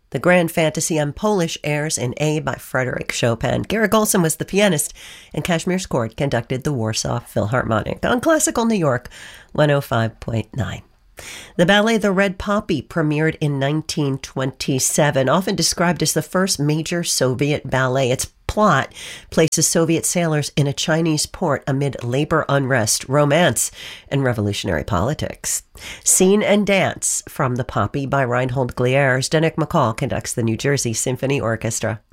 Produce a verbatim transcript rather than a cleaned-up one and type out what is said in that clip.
The Grand Fantasy on Polish airs in A by Frederick Chopin. Garrett Golson was the pianist, and Kashmir's Court conducted the Warsaw Philharmonic on Classical New York one oh five point nine. The ballet The Red Poppy premiered in nineteen twenty-seven, often described as the first major Soviet ballet. Its plot places Soviet sailors in a Chinese port amid labor unrest, romance, and revolutionary politics. Scene and Dance from The Poppy by Reinhold Glier. Zdenek McCall conducts the New Jersey Symphony Orchestra.